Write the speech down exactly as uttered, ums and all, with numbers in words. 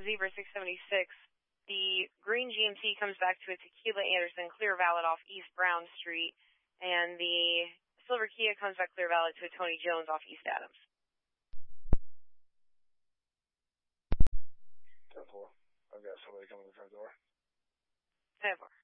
Zebra six seventy-six, the green G M C comes back to a Tequila Anderson clear valid off East Brown Street, and the silver Kia comes back clear valid to a Tony Jones off East Adams. ten four. I've got somebody coming to the front door. ten four.